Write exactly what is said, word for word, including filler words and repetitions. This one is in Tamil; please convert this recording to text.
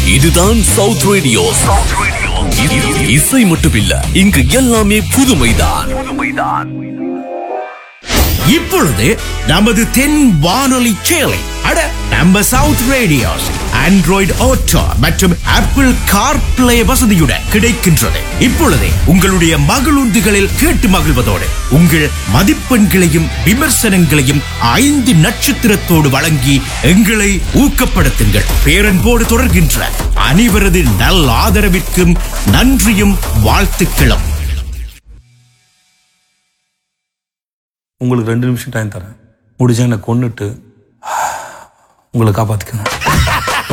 இதுதான் சவுத் ரேடியோ. இசை மட்டுமில்ல, இங்கு எல்லாமே புதுமைதான். இப்பொழுது நமது தென் வானொலி சேலை அட நம்ம சவுத் ரேடியோஸ் ஆண்ட்ராய்டு ஆட்டோ மற்றும் ஆப்பிள் கார்பிளே வசதியுடன் கிடைக்கின்றது. இப்பொழுது உங்களுடைய மகிழுந்துகளில் கேட்டு மகிழ்வதோடு உங்கள் மதிப்பெண்களையும் விமர்சனங்களையும் ஐந்து நட்சத்திரத்தோடு வழங்கி எங்களை ஊக்கப்படுத்துங்கள். பேரன்போடு தொடர்கின்ற அனைவரது நல் ஆதரவிற்கும் நன்றியும் வாழ்த்துக்களும். உங்களுக்கு ரெண்டு நிமிஷம் டைம் தரேன். முடிஞ்சா என்னை கொன்னுட்டு உங்களை காப்பாத்திக்கணும்.